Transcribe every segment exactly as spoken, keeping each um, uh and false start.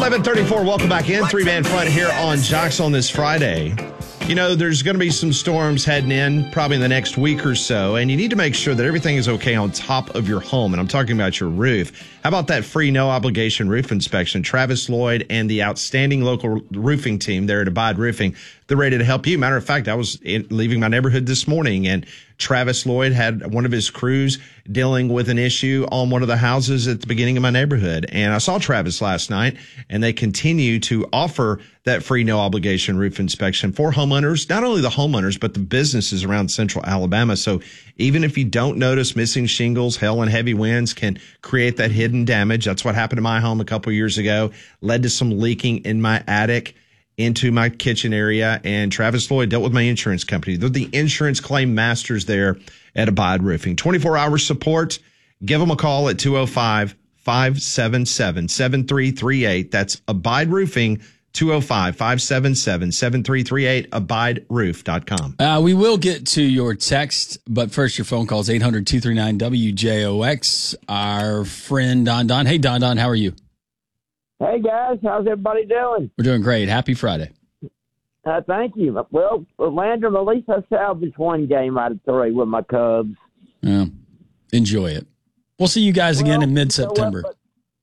eleven thirty-four, welcome back in. Three-man front here on Jocks on this Friday. You know, there's going to be some storms heading in probably in the next week or so, and you need to make sure that everything is okay on top of your home, and I'm talking about your roof. How about that free no-obligation roof inspection? Travis Lloyd and the outstanding local roofing team there at Abide Roofing, they're ready to help you. Matter of fact, I was in, leaving my neighborhood this morning, and Travis Lloyd had one of his crews dealing with an issue on one of the houses at the beginning of my neighborhood. And I saw Travis last night, and they continue to offer that free no-obligation roof inspection for homeowners, not only the homeowners, but the businesses around central Alabama. So even if you don't notice missing shingles, hail and heavy winds can create that hidden damage. That's what happened to my home a couple years ago, led to some leaking in my attic into my kitchen area, and Travis Lloyd dealt with my insurance company. They're the insurance claim masters there at Abide Roofing. twenty-four hour support. Give them a call at two oh five, five seven seven, seven three three eight. That's Abide Roofing, two oh five, five seven seven, seven three three eight, abide roof dot com. Uh, we will get to your text, but first your phone calls, eight hundred, two three nine, W J O X. Our friend Don Don. Hey, Don Don, how are you? Hey, guys. How's everybody doing? We're doing great. Happy Friday. Uh, thank you. Well, Landrum, at least I salvaged one game out of three with my Cubs. Yeah. Enjoy it. We'll see you guys again well, in mid-September. So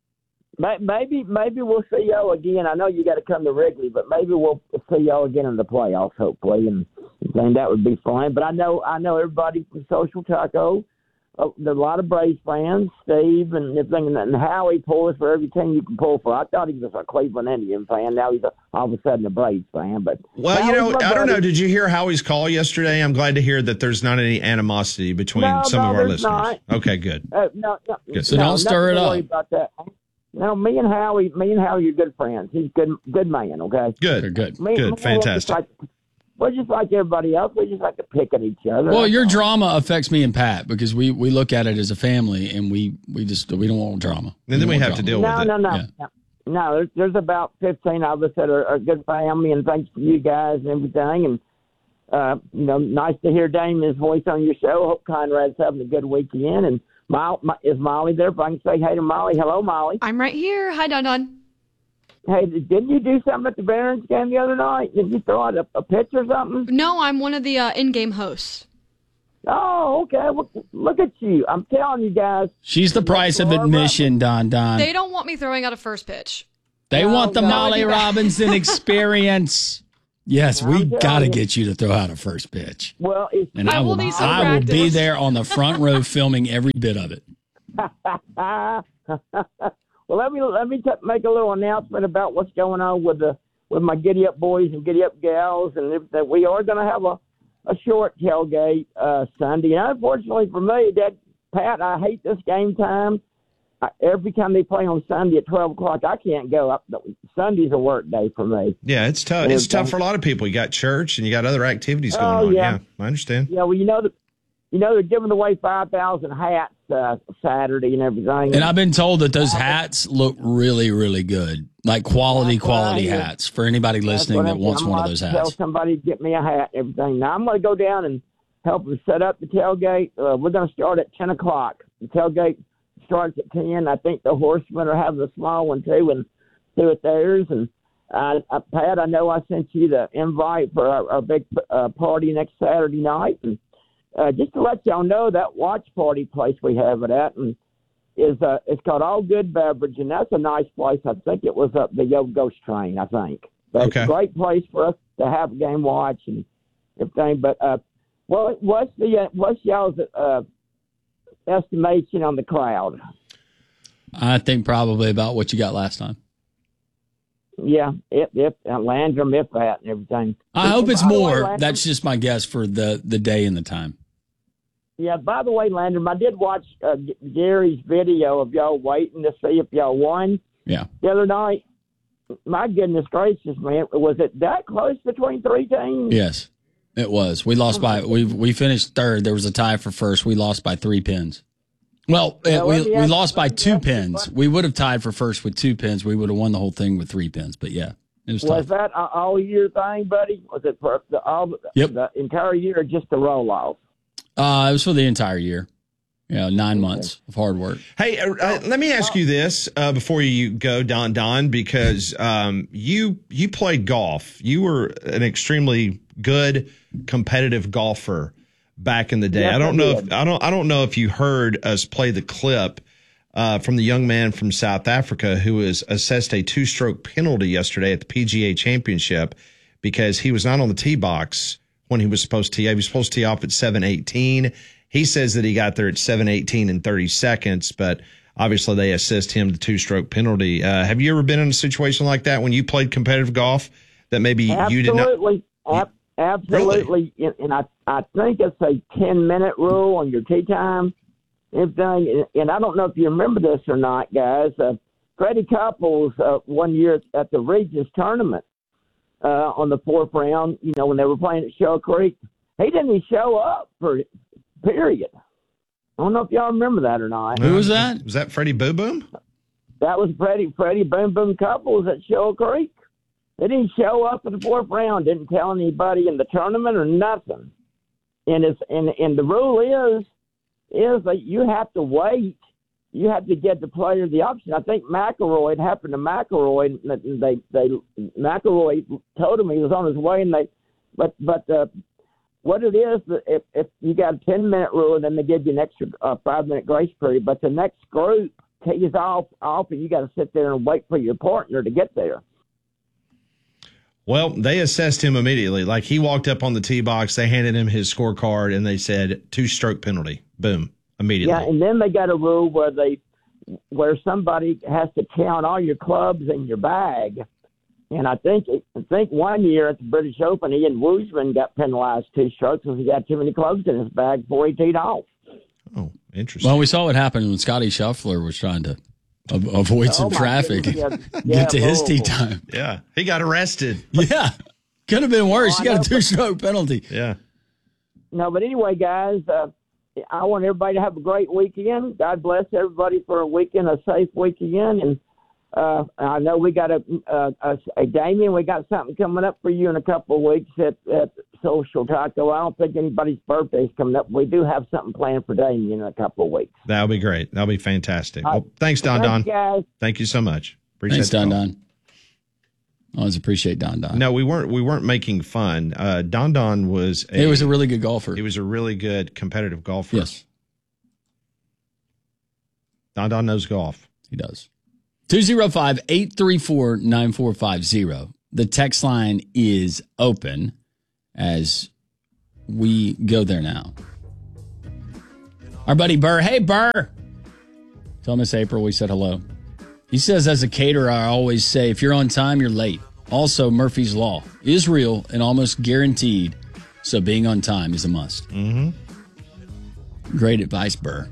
what, maybe maybe we'll see y'all again. I know you got to come to Wrigley, but maybe we'll see y'all again in the playoffs, hopefully, and, and that would be fun. But I know I know everybody from Social Taco. Uh, there's a lot of Braves fans, Steve and everything, and Howie pulls for every team you can pull for. I thought he was a Cleveland Indian fan. Now he's a, all of a sudden a Braves fan. But well, Howie's you know, I buddy. don't know. Did you hear Howie's call yesterday? I'm glad to hear that there's not any animosity between no, some no, of our there's listeners. Not. Okay, good. Uh, no, no, good. So no, don't stir it to up. Worry about that. No, me and Howie, me and Howie are good friends. He's good, good man. Okay, good, They're good, me, good, me fantastic. Like, we're just like everybody else. We just like to pick at each other. Well, your drama affects me and Pat because we, we look at it as a family, and we, we just we don't want drama. And then we, we have to deal no, with it. no, no, Yeah. no, no. There's, there's about fifteen of us that are, are good family, and thanks to you guys and everything. And uh, you know, nice to hear Damien's voice on your show. Hope Conrad's having a good weekend. And Molly, is Molly there? If I can say hey to Molly. Hello, Molly. I'm right here. Hi, Don Don. Hey, didn't you do something at the Barons game the other night? Did you throw out a, a pitch or something? No, I'm one of the uh, in-game hosts. Oh, okay. Well, look at you. I'm telling you guys. She's the price of admission, Don Don. They don't want me throwing out a first pitch. They No, want the no, Molly no. Robinson experience. Yes, we I'm telling got to you. get you to throw out a first pitch. Well, it's And I, I will will, need some I will be practice. there on the front row filming every bit of it. well, let me let me t- make a little announcement about what's going on with the with my Giddy Up boys and Giddy Up gals, and if, that we are going to have a, a short tailgate uh, Sunday. And unfortunately for me, that Pat, I hate this game time. I, every time they play on Sunday at twelve o'clock, I can't go. Up. Sunday's a work day for me. Yeah, it's tough. It's tough for a lot of people. You got church and you got other activities going Oh, on. yeah. Yeah, I understand. Yeah, well, you know, the, you know they're giving away five thousand hats uh, Saturday and everything. And I've been told that those hats look really, really good. Like quality, That's what quality I hear. hats for anybody That's listening what that I'm- wants I'm one of gonna those Tell hats. somebody to get me a hat and everything. Now, I'm going to go down and help them set up the tailgate. Uh, we're going to start at ten o'clock. The tailgate starts at ten. I think the Horsemen are having a small one, too, and do it theirs. And, uh, uh, Pat, I know I sent you the invite for our, our big uh, party next Saturday night. And uh, just to let y'all know, that watch party place we have it at and is uh, it's called All Good Beverage, and that's a nice place. I think it was up the Yo Ghost Train, I think. But Okay. It's a great place for us to have a game watch and everything. But uh, well, what's the uh, what's y'all's uh, estimation on the crowd? I think probably about what you got last time. Yeah, if if uh, Landrum, if that, and everything. I hope it's By the way, more. Landrum- That's just my guess for the, the day and the time. Yeah, by the way, Landrum, I did watch uh, G- Gary's video of y'all waiting to see if y'all won Yeah. the other night. My goodness gracious, man. Was it that close between three teams? Yes, it was. We lost by, we we finished third. There was a tie for first. We lost by three pins. Well, Yeah, uh, let we, me we ask- lost by let me two ask you a pins. question. We would have tied for first with two pins. We would have won the whole thing with three pins. But yeah, it was Was tough. that a all year thing, buddy? Was it for the, all, Yep. the entire year or just the roll off? Uh, it was for the entire year. Yeah, nine months of hard work. Hey, uh, uh, let me ask you this uh, before you go, Don Don, because um, you you played golf. You were an extremely good competitive golfer back in the day. Yes, I don't I know did. if I don't I don't know if you heard us play the clip uh, from the young man from South Africa who was assessed a two-stroke penalty yesterday at the P G A Championship because he was not on the tee box when he was supposed to tee. He was supposed to tee off at seven eighteen. He says that he got there at seven eighteen and thirty seconds, but obviously they assessed him the two-stroke penalty. Uh, have you ever been in a situation like that when you played competitive golf that maybe Absolutely. you did not? Ab- absolutely. Really? And I, I think it's a ten-minute rule on your tee time. Everything. And I don't know if you remember this or not, guys. Uh, Freddie Couples, uh, one year at the Regis tournament uh, on the fourth round, you know, when they were playing at Shell Creek, he didn't even show up for period. I don't know if y'all remember that or not. Who was that? Was that Freddie Boo Boom? That was Freddie Freddie Boom Boom Couples at Shell Creek. They didn't show up in the fourth round, didn't tell anybody in the tournament or nothing. And it's and, and the rule is is that you have to wait. You have to get the player the option. I think McElroy, it happened to McElroy. They they McElroy told him he was on his way, and they but but uh, what it is, if, if you got a ten-minute rule, then they give you an extra uh, five-minute grace period. But the next group tees off, off, and you got to sit there and wait for your partner to get there. Well, they assessed him immediately. Like he walked up on the tee box, they handed him his scorecard, and they said two-stroke penalty. Boom, immediately. Yeah, and then they got a rule where they where somebody has to count all your clubs in your bag. And I think I think one year at the British Open, Ian Woosman got penalized two strokes because he got too many clubs in his bag before he teed off. Oh, interesting. Well, we saw what happened when Scotty Scheffler was trying to a- avoid some Oh, my traffic, goodness, yeah. get Yeah, to his tee Louisville. time. Yeah, he got arrested. Yeah, could have been worse. Oh, I You got know, a two-stroke penalty. Yeah. No, but anyway, guys, uh, I want everybody to have a great weekend. God bless everybody for a weekend, a safe weekend. And uh, I know we got a, a, a, a Damien, we got something coming up for you in a couple of weeks at, at Social Taco. I don't think anybody's birthday's coming up. We do have something planned for Damien in a couple of weeks. That'll be great. That'll be fantastic. All right. Well, thanks, Don Thanks, Don. guys. Thank you so much. Appreciate Thanks, the Don call. Don. Always appreciate Don Don. No, we weren't. We weren't making fun. Uh, Don Don was. A, He was a really good golfer. He was a really good competitive golfer. Yes, Don Don knows golf. he does. two oh five, eight three four, nine four five zero. The text line is open as we go there now. Our buddy Burr. Hey, Burr. Tell Miss April we said hello. He says, as a caterer, I always say, if you're on time, you're late. Also, Murphy's Law is real and almost guaranteed, so being on time is a must. Mm-hmm. Great advice, Burr.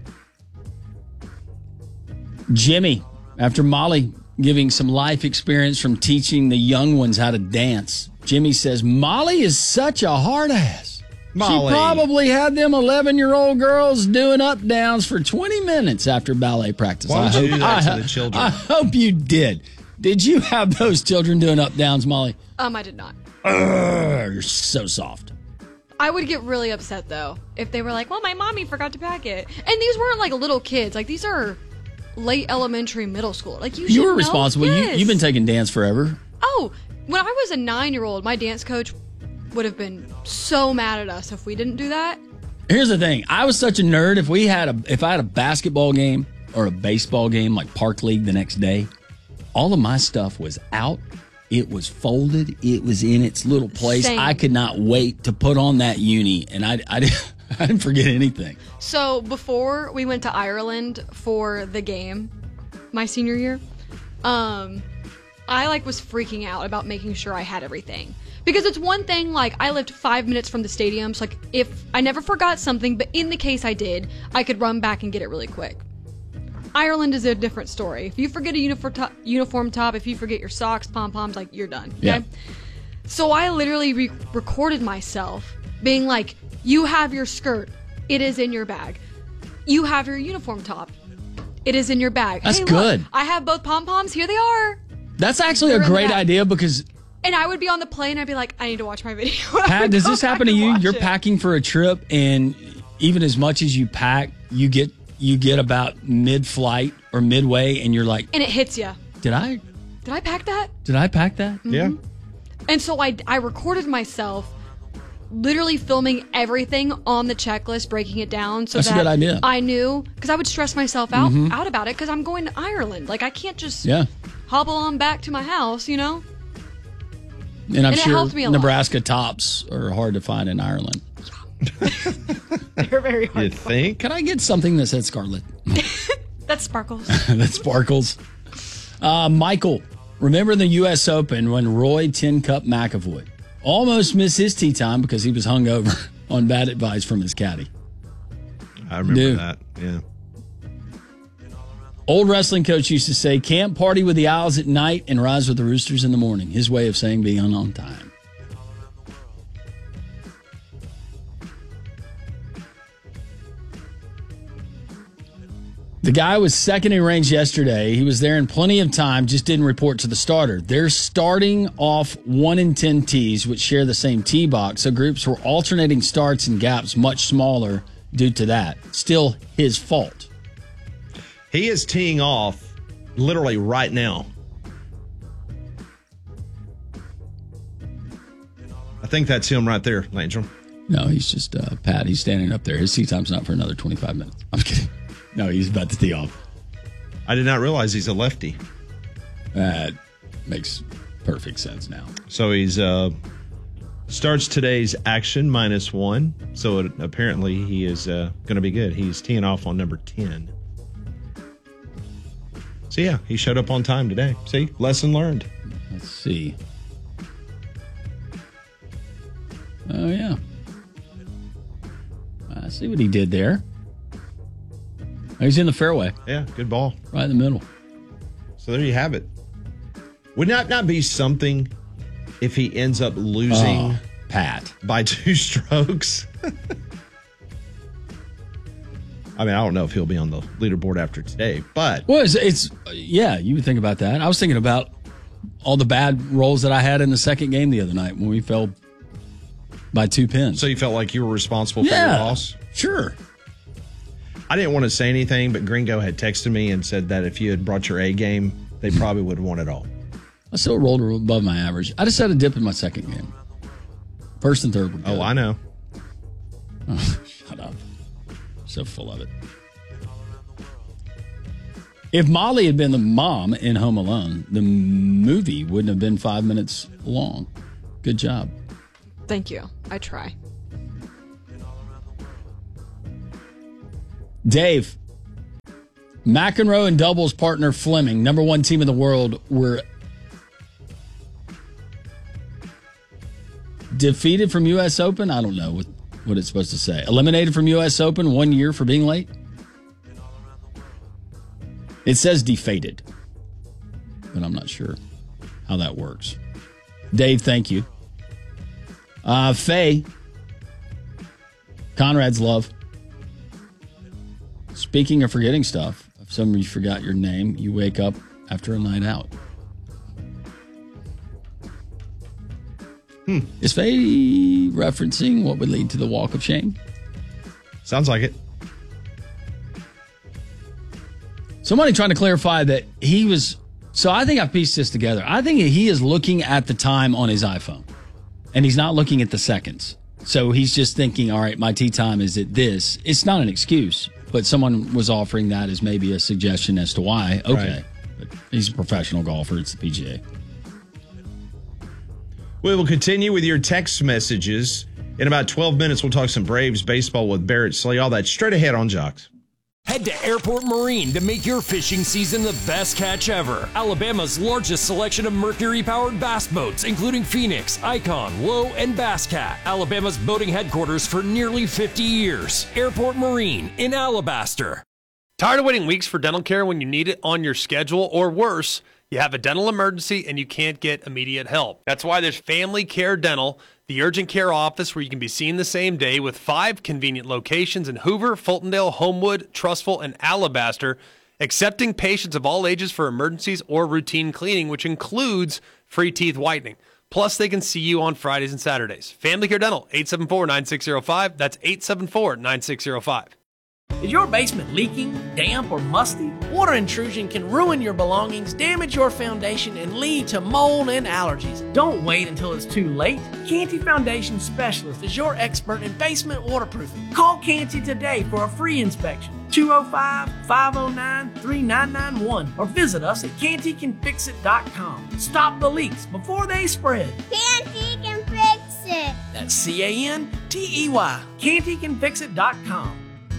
Jimmy, after Molly giving some life experience from teaching the young ones how to dance, Jimmy says, Molly is such a hard ass. Molly. She probably had them eleven-year-old girls doing up downs for twenty minutes after ballet practice. Why would I you hope, do that I, to the children? I hope you did. Did you have those children doing up downs, Molly? Um, I did not. Urgh, you're so soft. I would get really upset though if they were like, "Well, my mommy forgot to pack it," and these weren't like little kids. Like these are late elementary, middle school. Like you, You should were know responsible. You, this. you've been taking dance forever. Oh, when I was a nine-year-old, my dance coach would have been so mad at us if we didn't do that. Here's the thing. I was such a nerd. If we had a, if I had a basketball game or a baseball game like Park League the next day, all of my stuff was out. It was folded. It was in its little place. Same. I could not wait to put on that uni, and I, I, didn't, I didn't forget anything. So before we went to Ireland for the game, my senior year, um, I like was freaking out about making sure I had everything. Because it's one thing, like, I lived five minutes from the stadium, so, like, if I never forgot something, but in the case I did, I could run back and get it really quick. Ireland is a different story. If you forget a uniform top, uniform top if you forget your socks, pom-poms, like, you're done, okay? Yeah. So I literally re- recorded myself being like, you have your skirt, it is in your bag. You have your uniform top, it is in your bag. That's hey, good. Look, I have both pom-poms, here they are. That's actually They're a in the great bag. idea because, And I would be on the plane, I'd be like, I need to watch my video. And I Pat, would does go this back happen to and you? watch You're it. packing for a trip, and even as much as you pack, you get you get about mid-flight or midway, and you're like, And it hits you. did I Did I pack that? did I pack that? Yeah. And so I, I recorded myself literally filming everything on the checklist, breaking it down so That's a that good idea. I knew, because I would stress myself out, out about it because I'm going to Ireland. Like, I can't just Yeah. hobble on back to my house, you know? And I'm And it sure helped me a lot. Nebraska tops are hard to find in Ireland. They're very hard. You think? Can I get something that said Scarlet? That sparkles. That sparkles. Uh, Michael, remember the U S Open when Roy Tin Cup McAvoy almost missed his tee time because he was hungover on bad advice from his caddy? I remember Dude. that. Yeah. Old wrestling coach used to say, can't party with the Owls at night and rise with the Roosters in the morning. His way of saying being on time. The guy was second in range yesterday. He was there in plenty of time, just didn't report to the starter. They're starting off one in ten tees, which share the same tee box, so groups were alternating starts and gaps much smaller due to that. Still his fault. He is teeing off literally right now. I think that's him right there, Langel. No, he's just uh, Pat. He's standing up there. His tee time's not for another twenty-five minutes. I'm kidding. No, he's about to tee off. I did not realize he's a lefty. That makes perfect sense now. So he's uh starts today's action minus one. So it, apparently he is uh, going to be good. He's teeing off on number ten. So yeah, he showed up on time today. See, lesson learned. Let's see. Oh, yeah. I see what he did there. He's in the fairway, Yeah, good ball. right in the middle. So there you have it. Would not not be something if he ends up losing Oh, Pat. by two strokes? I mean, I don't know if he'll be on the leaderboard after today, but Well, it's, it's yeah, you would think about that. I was thinking about all the bad rolls that I had in the second game the other night when we fell by two pins. so you felt like you were responsible for yeah, your loss? sure. I didn't want to say anything, but Gringo had texted me and said that if you had brought your A game, they probably would have won it all. I still rolled above my average. I just had a dip in my second game. First and third were good. Oh, I know. Oh, shut up. So full of it. If Molly had been the mom in Home Alone, the movie wouldn't have been five minutes long. Good job. Thank you. I try. Dave, McEnroe and doubles partner Fleming, number one team in the world, were defeated from U S Open. I don't know what, what it's supposed to say. Eliminated from U S Open one year for being late. It says defeated, but I'm not sure how that works. Dave, thank you. Uh, Faye, Conrad's love. Speaking of forgetting stuff, if some of you forgot your name, you wake up after a night out. Hmm. Is Faye referencing what would lead to the walk of shame? Sounds like it. Somebody trying to clarify that he was... So I think I've pieced this together. I think he is looking at the time on his iPhone, and he's not looking at the seconds. So he's just thinking, all right, my tee time is at this. It's not an excuse, but someone was offering that as maybe a suggestion as to why. Okay. Right. But he's a professional golfer. It's the P G A. We will continue with your text messages. In about twelve minutes, we'll talk some Braves baseball with Barrett Slay. All that straight ahead on Jocks. Head to Airport Marine to make your fishing season the best catch ever. Alabama's largest selection of Mercury-powered bass boats, including Phoenix, Icon, Low, and Bass Cat. Alabama's boating headquarters for nearly fifty years. Airport Marine in Alabaster. Tired of waiting weeks for dental care when you need it on your schedule, or worse, you have a dental emergency and you can't get immediate help? That's why there's Family Care Dental, the urgent care office where you can be seen the same day, with five convenient locations in Hoover, Fultondale, Homewood, Trussville, and Alabaster, accepting patients of all ages for emergencies or routine cleaning, which includes free teeth whitening. Plus, they can see you on Fridays and Saturdays. Family Care Dental, eight seven four, nine six zero five. That's eight seven four, nine six zero five. Is your basement leaking, damp, or musty? Water intrusion can ruin your belongings, damage your foundation, and lead to mold and allergies. Don't wait until it's too late. Canty Foundation Specialist is your expert in basement waterproofing. Call Canty today for a free inspection. two oh five, five oh nine, three nine nine one or visit us at canty can fix it dot com. Stop the leaks before they spread. Canty can fix it. That's C A N T E Y. canty can fix it dot com.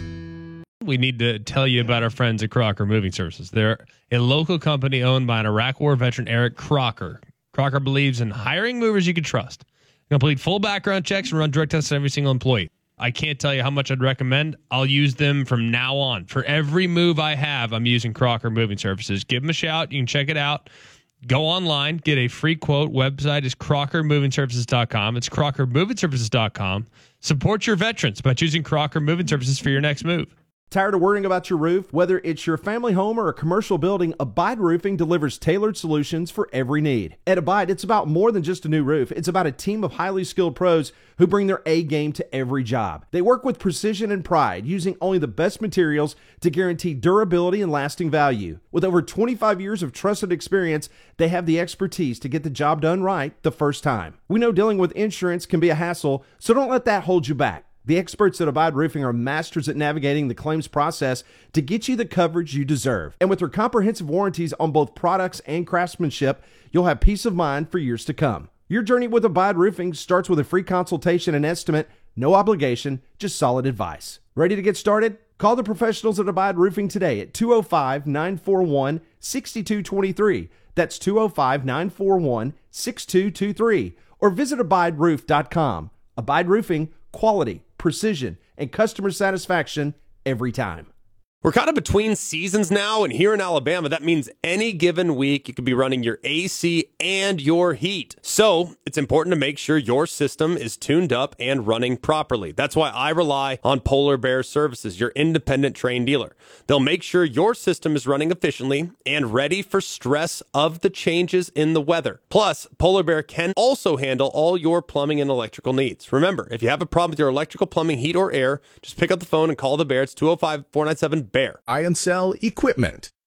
We need to tell you about our friends at Crocker Moving Services. They're a local company owned by an Iraq War veteran, Eric Crocker. Crocker believes in hiring movers you can trust. Complete full background checks and run drug tests on every single employee. I can't tell you how much I'd recommend. I'll use them from now on. For every move I have, I'm using Crocker Moving Services. Give them a shout. You can check it out. Go online, get a free quote. Website is crocker moving services dot com. It's crocker moving services dot com. Support your veterans by choosing Crocker Moving Services for your next move. Tired of worrying about your roof? Whether it's your family home or a commercial building, Abide Roofing delivers tailored solutions for every need. At Abide, it's about more than just a new roof. It's about a team of highly skilled pros who bring their A game to every job. They work with precision and pride, using only the best materials to guarantee durability and lasting value. With over twenty-five years of trusted experience, they have the expertise to get the job done right the first time. We know dealing with insurance can be a hassle, so don't let that hold you back. The experts at Abide Roofing are masters at navigating the claims process to get you the coverage you deserve. And with their comprehensive warranties on both products and craftsmanship, you'll have peace of mind for years to come. Your journey with Abide Roofing starts with a free consultation and estimate, no obligation, just solid advice. Ready to get started? Call the professionals at Abide Roofing today at two oh five, nine four one, six two two three. That's two oh five, nine four one, six two two three. Or visit abide roof dot com. Abide Roofing, quality, precision, and customer satisfaction every time. We're kind of between seasons now, and here in Alabama, that means any given week you could be running your A C and your heat. So it's important to make sure your system is tuned up and running properly. That's why I rely on Polar Bear Services, your independent trained dealer. They'll make sure your system is running efficiently and ready for stress of the changes in the weather. Plus, Polar Bear can also handle all your plumbing and electrical needs. Remember, if you have a problem with your electrical, plumbing, heat, or air, just pick up the phone and call the Bear. It's two oh five, four nine seven, B E A R. Buy and sell equipment,